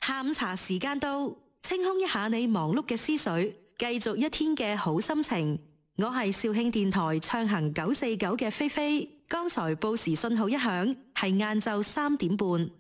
下午茶時間到，清空一下你忙碌嘅思緒，繼續一天嘅好心情。我係肇慶電台暢行949嘅菲菲。剛才報時信號一響，係晏晝3點半。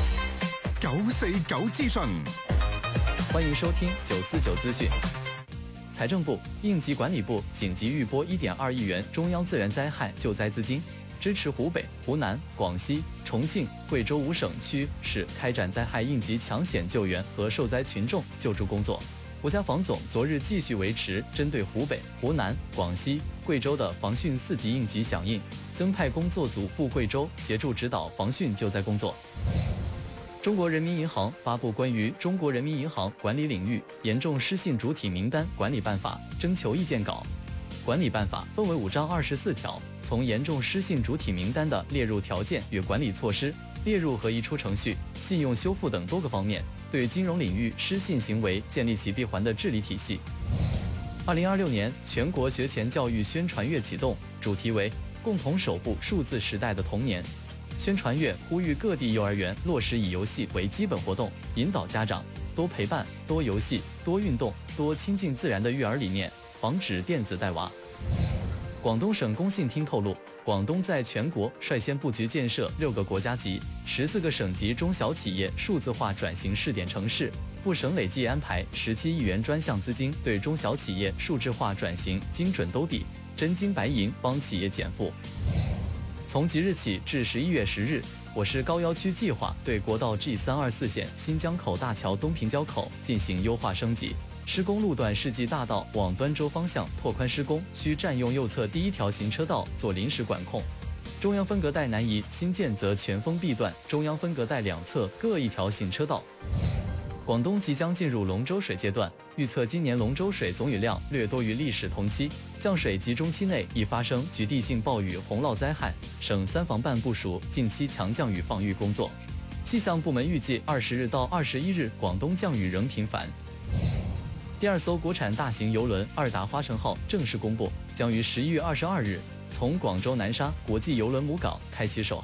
949資訊， 歡迎收聽949資訊。財政部、應急管理部緊急預撥1.2億元中央自然災害救災資金，支持湖北、湖南、廣西、重慶、貴州5省區市開展災害應急搶險救援和受災群眾救助工作。國家防總昨日繼續維持針對湖北、湖南、廣西、貴州的防汛4級應急響應，增派工作組赴貴州協助指導防汛救災工作。中國人民銀行發布關於中國人民銀行管理領域嚴重失信主體名單管理辦法徵求意見稿。管理辦法分為5章24條，從嚴重失信主體名單的列入條件與管理措施、列入和移出程序、信用修復等多個方面，對金融領域失信行為建立起閉環的治理體系。2026年全國學前教育宣傳月啟動，主題為共同守護數字時代的童年。宣傳月呼籲各地幼兒園落實以遊戲為基本活動，引導家長多陪伴、多遊戲、多運動、多親近自然的育兒理念，防止電子帶娃。廣東省工信廳透露，廣東在全國率先布局建設6個國家級、14個省級中小企業數字化轉型試點城市，部省累計安排17億元專項資金，對中小企業數字化轉型精準兜底，真金白銀幫企業減負。從即日起至11月10日，我市高要區計劃對國道 G324 線新江口大橋東平交口進行優化升級，施工路段世紀大道往端州方向拓寬施工，需佔用右側第1條行車道做臨時管控。中央分隔帶南移新建則全封閉段中央分隔帶兩側各1條行車道。廣東即將進入龍舟水階段，預測今年龍舟水總雨量略多於歷史同期，降水集中期內易發生局地性暴雨洪澇災害，省3防辦部署近期強降雨防禦工作。氣象部門預計20日到21日廣東降雨仍頻繁。第2艘國產大型郵輪2達花城號正式公布，將於11月22日從廣州南沙國際郵輪母港開啟首